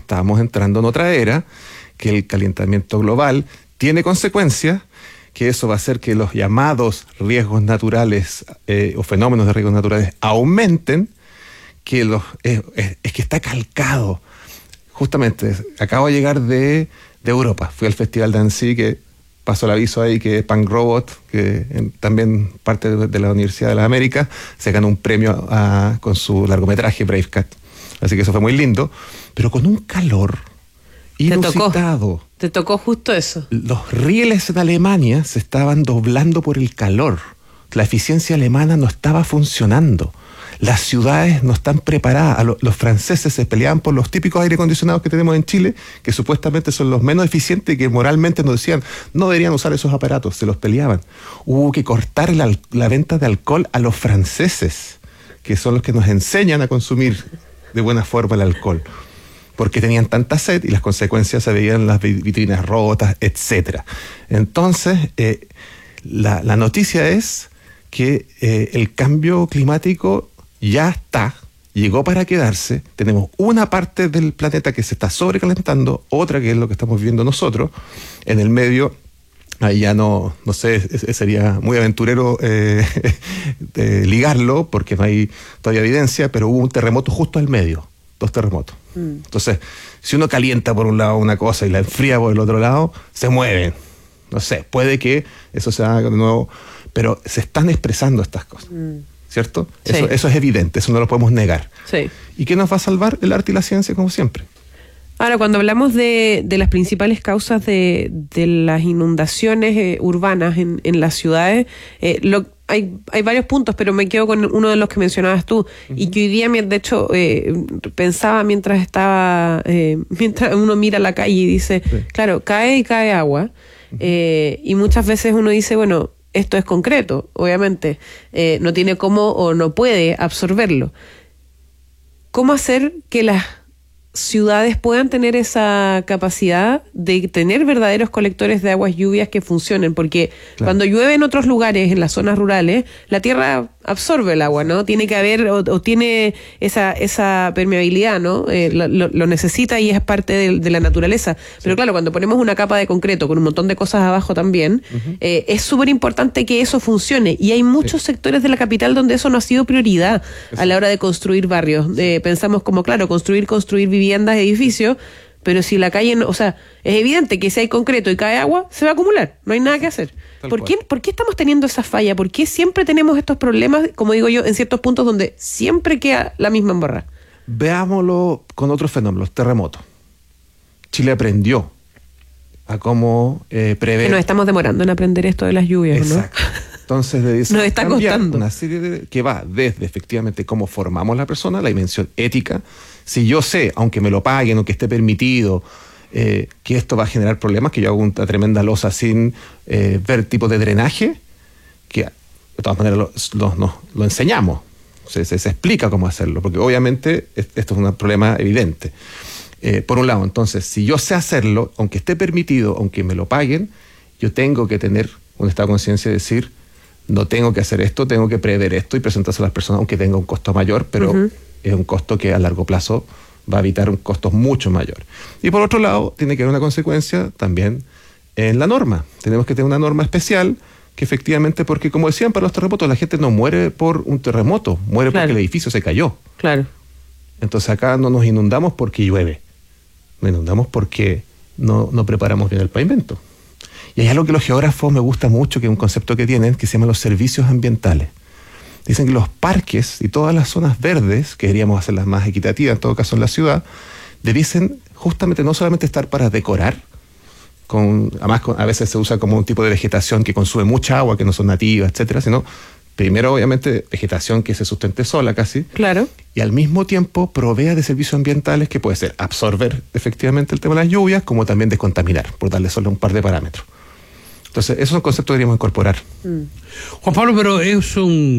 estamos entrando en otra era, que el calentamiento global tiene consecuencias, que eso va a hacer que los llamados riesgos naturales o fenómenos de riesgos naturales aumenten, que es que está calcado. Justamente, acabo de llegar de Europa, fui al Festival de Annecy, que pasó el aviso ahí que Punk Robot, que también parte de la Universidad de las Américas, se ganó un premio con su largometraje Brave Cat. Así que eso fue muy lindo, pero con un calor inusitado. Te tocó justo eso. Los rieles en Alemania se estaban doblando por el calor. La eficiencia alemana no estaba funcionando. Las ciudades no están preparadas. Los franceses se peleaban por los típicos aire acondicionados que tenemos en Chile, que supuestamente son los menos eficientes y que moralmente nos decían no deberían usar esos aparatos, se los peleaban. Hubo que cortar la venta de alcohol a los franceses, que son los que nos enseñan a consumir de buena forma el alcohol, porque tenían tanta sed y las consecuencias se veían en las vitrinas rotas, etc. Entonces, la noticia es que el cambio climático ya llegó para quedarse. Tenemos una parte del planeta que se está sobrecalentando, otra que es lo que estamos viviendo nosotros. En el medio, ahí ya no sé, sería muy aventurero ligarlo, porque no hay todavía evidencia, pero hubo un terremoto justo al medio, 2 terremotos. Entonces, si uno calienta por un lado una cosa y la enfría por el otro lado, se mueven. No sé, puede que eso se haga de nuevo, pero se están expresando estas cosas. ¿Cierto? Sí. Eso es evidente, eso no lo podemos negar. Sí. ¿Y qué nos va a salvar? El arte y la ciencia, como siempre. Ahora, cuando hablamos de las principales causas de las inundaciones urbanas en las ciudades, hay varios puntos, pero me quedo con uno de los que mencionabas tú, y que hoy día, de hecho, pensaba mientras uno mira la calle y dice, claro, cae y cae agua, y muchas veces uno dice, bueno, esto es concreto, obviamente, no tiene cómo o no puede absorberlo. ¿Cómo hacer que las ciudades puedan tener esa capacidad de tener verdaderos colectores de aguas lluvias que funcionen? Porque cuando llueve en otros lugares, en las zonas rurales, la tierra absorbe el agua, ¿no? Tiene que haber, o tiene esa permeabilidad, ¿no? Lo necesita y es parte de la naturaleza. Pero claro, cuando ponemos una capa de concreto con un montón de cosas abajo también, es súper importante que eso funcione. Y hay muchos sectores de la capital donde eso no ha sido prioridad a la hora de construir barrios. Pensamos como, claro, construir viviendas, edificios, pero si la calle no, o sea, es evidente que si hay concreto y cae agua, se va a acumular, no hay nada que hacer. ¿Por qué estamos teniendo esa falla? ¿Por qué siempre tenemos estos problemas, como digo yo, en ciertos puntos donde siempre queda la misma embarrada? Veámoslo con otros fenómenos, terremotos. Chile aprendió a cómo prever. Que nos estamos demorando en aprender esto de las lluvias, ¿no? Exacto. Entonces, nos está costando una serie que va desde efectivamente cómo formamos la persona, la dimensión ética. Si yo sé, aunque me lo paguen, aunque esté permitido, que esto va a generar problemas, que yo hago una tremenda losa sin ver tipos de drenaje, que de todas maneras lo enseñamos, se explica cómo hacerlo, porque obviamente esto es un problema evidente. Por un lado, entonces, si yo sé hacerlo, aunque esté permitido, aunque me lo paguen, yo tengo que tener un estado de conciencia de decir, no tengo que hacer esto, tengo que prever esto y presentarse a las personas, aunque tenga un costo mayor, pero es un costo que a largo plazo va a evitar un costo mucho mayor. Y por otro lado, tiene que haber una consecuencia también en la norma. Tenemos que tener una norma especial que efectivamente, porque como decían para los terremotos, la gente no muere por un terremoto, muere porque el edificio se cayó. Claro. Entonces acá no nos inundamos porque llueve, nos inundamos porque no preparamos bien el pavimento. Y hay algo que los geógrafos me gusta mucho, que es un concepto que tienen, que se llama los servicios ambientales. Dicen que los parques y todas las zonas verdes, que deberíamos hacerlas más equitativas, en todo caso en la ciudad, debiesen justamente no solamente estar para decorar, además a veces se usa como un tipo de vegetación que consume mucha agua, que no son nativas, etcétera, sino primero obviamente vegetación que se sustente sola casi, claro, y al mismo tiempo provea de servicios ambientales que puede ser absorber efectivamente el tema de las lluvias, como también descontaminar, por darle solo un par de parámetros. Entonces, esos son conceptos que deberíamos incorporar. Juan Pablo, pero es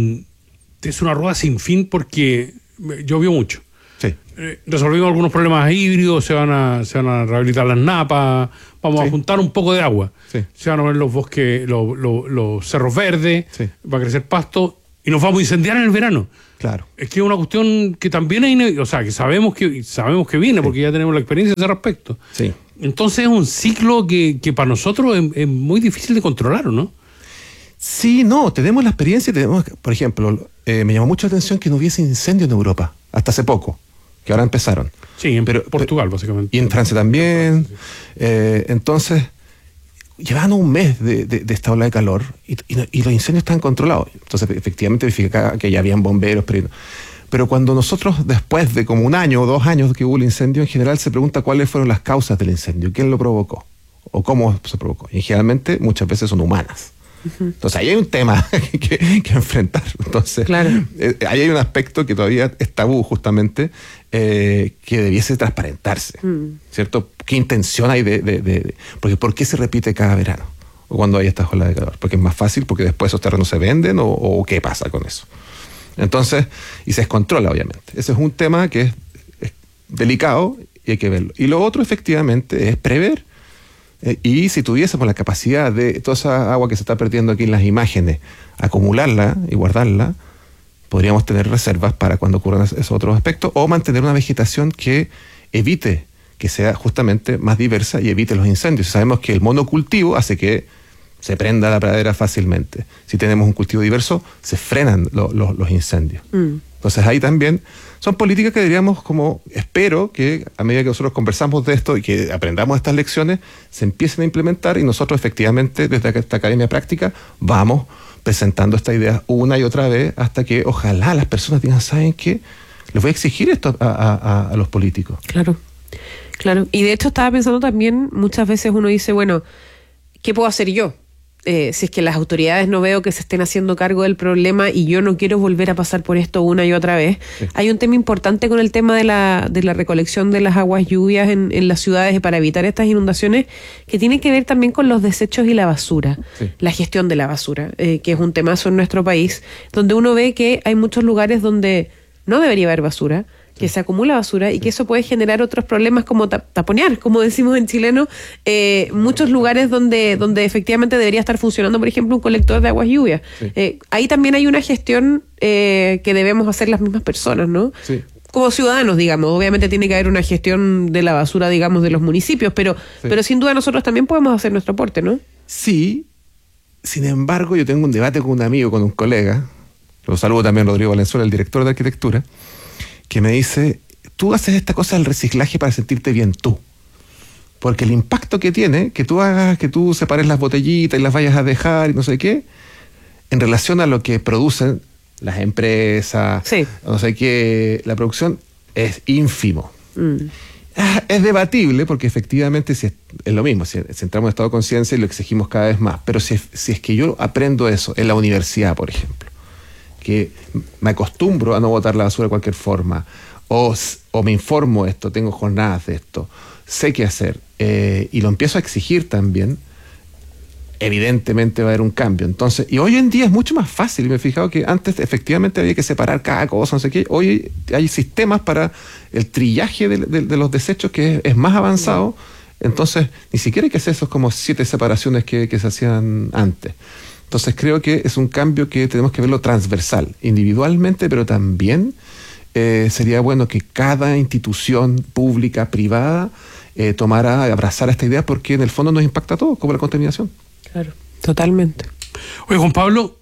una rueda sin fin porque llovió mucho. Sí. Resolvimos algunos problemas hídridos, se van a rehabilitar las napas, vamos a juntar un poco de agua. Sí. Se van a ver los bosques, los cerros verdes, va a crecer pasto y nos vamos a incendiar en el verano. Claro. Es que es una cuestión que también es, o sea, que sabemos que viene, porque ya tenemos la experiencia a ese respecto. Sí. Entonces es un ciclo que para nosotros es muy difícil de controlar, ¿o no? Sí, no, tenemos la experiencia, por ejemplo, me llamó mucho la atención que no hubiese incendio en Europa, hasta hace poco, que ahora empezaron. Sí, en Portugal, básicamente. Y en Francia también. Entonces, llevaban un mes de esta ola de calor y los incendios estaban controlados. Entonces, efectivamente, verificaba que ya habían bomberos, pero cuando nosotros, después de como 1 año o 2 años que hubo el incendio, en general se pregunta cuáles fueron las causas del incendio, quién lo provocó o cómo se provocó. Y generalmente, muchas veces son humanas. Entonces ahí hay un tema que enfrentar. Entonces, claro. Ahí hay un aspecto que todavía es tabú, justamente, que debiese transparentarse, ¿cierto? ¿Qué intención hay porque ¿por qué se repite cada verano? O cuando hay estas olas de calor. Porque es más fácil, porque después esos terrenos se venden, o qué pasa con eso. Entonces, y se descontrola, obviamente. Ese es un tema que es delicado y hay que verlo. Y lo otro, efectivamente, es prever. Y si tuviésemos la capacidad de toda esa agua que se está perdiendo aquí en las imágenes, acumularla y guardarla, podríamos tener reservas para cuando ocurran esos otros aspectos, o mantener una vegetación que evite, que sea justamente más diversa y evite los incendios. Sabemos que el monocultivo hace que se prenda la pradera fácilmente. Si tenemos un cultivo diverso, se frenan los incendios. Entonces ahí también son políticas que deberíamos, espero que a medida que nosotros conversamos de esto y que aprendamos estas lecciones, se empiecen a implementar, y nosotros efectivamente desde esta academia práctica vamos presentando esta idea una y otra vez hasta que ojalá las personas digan, ¿saben qué? Les voy a exigir esto a los políticos. Claro. Y de hecho estaba pensando también, muchas veces uno dice, bueno, ¿qué puedo hacer yo? Si es que las autoridades no veo que se estén haciendo cargo del problema y yo no quiero volver a pasar por esto una y otra vez. Sí. Hay un tema importante con el tema de la recolección de las aguas lluvias en las ciudades para evitar estas inundaciones, que tiene que ver también con los desechos y la basura, sí. La gestión de la basura, que es un temazo en nuestro país, donde uno ve que hay muchos lugares donde no debería haber basura, que se acumula basura y que eso puede generar otros problemas como taponear, como decimos en chileno, muchos lugares donde efectivamente debería estar funcionando, por ejemplo, un colector de aguas lluvias. Sí. Ahí también hay una gestión que debemos hacer las mismas personas, ¿no? Sí. Como ciudadanos, digamos. Obviamente tiene que haber una gestión de la basura, digamos, de los municipios, pero sin duda nosotros también podemos hacer nuestro aporte, ¿no? Sí. Sin embargo, yo tengo un debate con un amigo, con un colega, lo saludo también, Rodrigo Valenzuela, el director de arquitectura, que me dice, tú haces esta cosa del reciclaje para sentirte bien tú. Porque el impacto que tiene, que tú hagas, que tú separes las botellitas y las vayas a dejar y no sé qué, en relación a lo que producen las empresas, sí. No sé qué, la producción es ínfimo. Es debatible porque efectivamente es lo mismo, si entramos en estado de conciencia y lo exigimos cada vez más, pero si es que yo aprendo eso en la universidad, por ejemplo, que me acostumbro a no botar la basura de cualquier forma, o me informo esto, tengo jornadas de esto, sé qué hacer, y lo empiezo a exigir también, evidentemente va a haber un cambio. Entonces, y hoy en día es mucho más fácil, y me he fijado que antes efectivamente había que separar cada cosa, no sé qué, hoy hay sistemas para el trillaje de los desechos que es más avanzado, entonces ni siquiera hay que hacer esos como 7 separaciones que se hacían antes. Entonces creo que es un cambio que tenemos que verlo transversal, individualmente, pero también sería bueno que cada institución pública, privada, abrazara esta idea, porque en el fondo nos impacta a todos, como la contaminación. Claro, totalmente. Oye, Juan Pablo,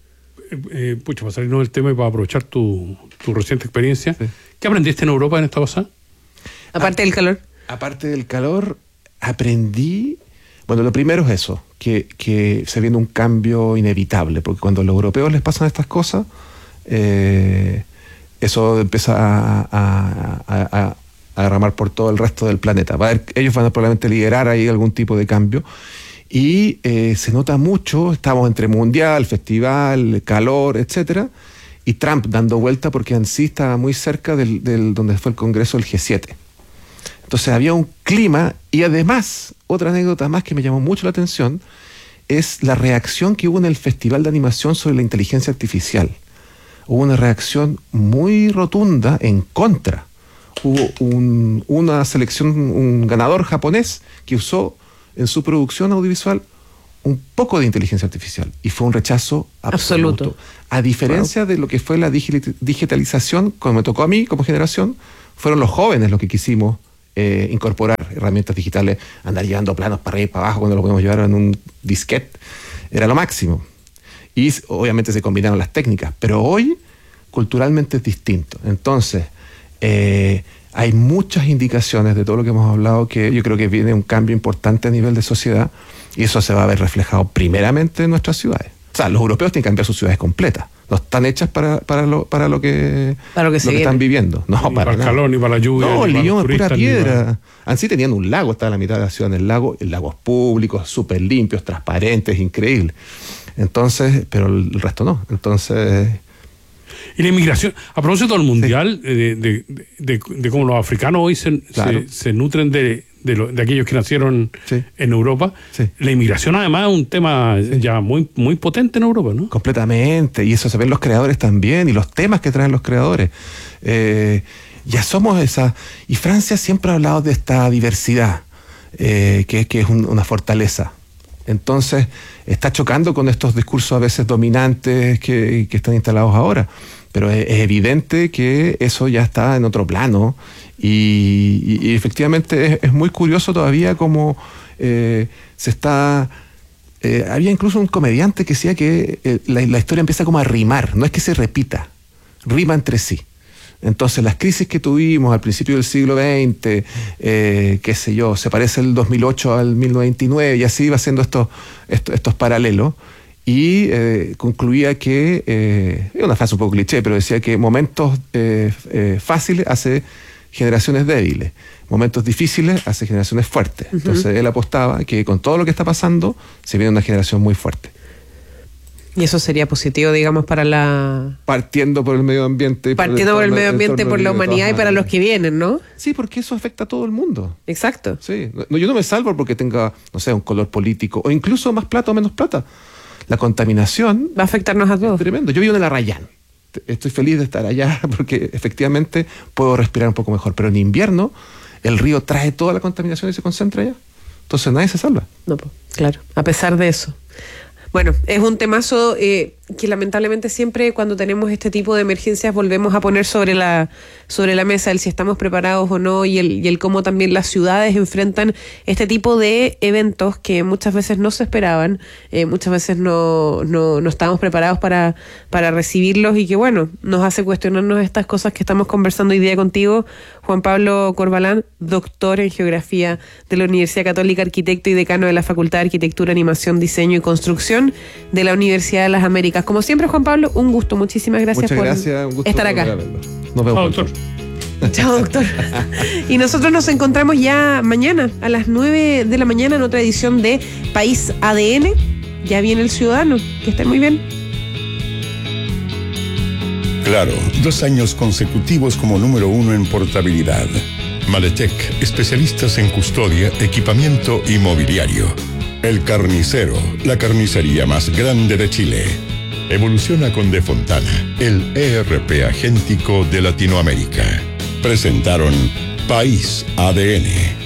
para salirnos del tema y para aprovechar tu reciente experiencia, sí. ¿Qué aprendiste en Europa en esta pasada? Aparte del calor. Aparte del calor, aprendí... Bueno, lo primero es eso, que se viene un cambio inevitable, porque cuando a los europeos les pasan estas cosas, eso empieza a derramar por todo el resto del planeta. Ellos van a probablemente liderar ahí algún tipo de cambio, y se nota mucho, estamos entre mundial, festival, calor, etcétera, y Trump dando vuelta porque Annecy estaba muy cerca del donde fue el Congreso del G7. Entonces había un clima, y además, otra anécdota más que me llamó mucho la atención, es la reacción que hubo en el Festival de Animación sobre la inteligencia artificial. Hubo una reacción muy rotunda en contra. Hubo un ganador japonés que usó en su producción audiovisual un poco de inteligencia artificial y fue un rechazo absoluto. A diferencia de lo que fue la digitalización, como me tocó a mí como generación, fueron los jóvenes los que quisimos incorporar herramientas digitales, andar llevando planos para arriba y para abajo cuando lo podemos llevar en un disquete, era lo máximo. Y obviamente se combinaron las técnicas, pero hoy culturalmente es distinto. Entonces, hay muchas indicaciones de todo lo que hemos hablado que yo creo que viene un cambio importante a nivel de sociedad y eso se va a ver reflejado primeramente en nuestras ciudades. O sea, los europeos tienen que cambiar sus ciudades completas. No están hechas para lo que están viviendo. No, ni para el calor, ni para la lluvia. No, Lyon es pura piedra. Ansí tenían un lago, estaba a la mitad de la ciudad en el lago. El lago es público, súper limpios, transparentes, increíble. Entonces, pero el resto no. Entonces... Y la inmigración, a propósito del mundial, de cómo los africanos hoy se nutren de aquellos que nacieron en Europa, la inmigración además es un tema ya muy, muy potente en Europa, ¿no? Completamente, y eso se ven los creadores también, y los temas que traen los creadores. Ya somos esa... Y Francia siempre ha hablado de esta diversidad, que es una fortaleza. Entonces, está chocando con estos discursos a veces dominantes que están instalados ahora. Pero es evidente que eso ya está en otro plano y efectivamente es muy curioso todavía cómo se está... había incluso un comediante que decía que la historia empieza como a rimar, no es que se repita, rima entre sí. Entonces las crisis que tuvimos al principio del siglo XX, qué sé yo, se parece el 2008 al 1929 y así iba haciendo estos paralelos. Y concluía que, es una frase un poco cliché, pero decía que momentos fáciles hace generaciones débiles, momentos difíciles hace generaciones fuertes. Entonces él apostaba que con todo lo que está pasando se viene una generación muy fuerte. Y eso sería positivo, digamos, para la... Partiendo por el medio ambiente. Partiendo por el medio ambiente, por la humanidad y para los que vienen, ¿no? Sí, porque eso afecta a todo el mundo. Exacto. Sí. No, yo no me salvo porque tenga, no sé, un color político o incluso más plata o menos plata. La contaminación va a afectarnos a todos. Es tremendo. Yo vivo en el Arrayán. Estoy feliz de estar allá porque efectivamente puedo respirar un poco mejor. Pero en invierno el río trae toda la contaminación y se concentra allá. Entonces nadie se salva. No, claro. A pesar de eso. Bueno, es un temazo que lamentablemente siempre cuando tenemos este tipo de emergencias volvemos a poner sobre la mesa el si estamos preparados o no y el cómo también las ciudades enfrentan este tipo de eventos que muchas veces no se esperaban, muchas veces no estábamos preparados para recibirlos y que bueno, nos hace cuestionarnos estas cosas que estamos conversando hoy día contigo, Juan Pablo Corbalán, doctor en Geografía de la Universidad Católica, arquitecto y decano de la Facultad de Arquitectura, Animación, Diseño y Construcción de la Universidad de las Américas. Como siempre, Juan Pablo, un gusto. Muchísimas gracias por estar acá. Nos vemos. Chao, doctor. Chao, doctor. Y nosotros nos encontramos ya mañana a las 9 de la mañana en otra edición de País ADN. Ya viene el ciudadano. Que estén muy bien. Claro, 2 años consecutivos como número 1 en portabilidad. Maletec, especialistas en custodia, equipamiento y mobiliario. El Carnicero, la carnicería más grande de Chile. Evoluciona con De Fontana, el ERP agéntico de Latinoamérica. Presentaron País ADN.